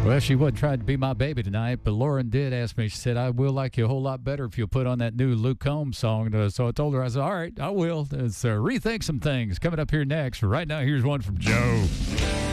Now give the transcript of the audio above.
Well, she wasn't trying to be my baby tonight, but Lauren did ask me. She said, I will like you a whole lot better if you'll put on that new Luke Combs song. So I told her, I said, all right, I will. It's Rethink Some Things coming up here next. Right now, here's one from Joe.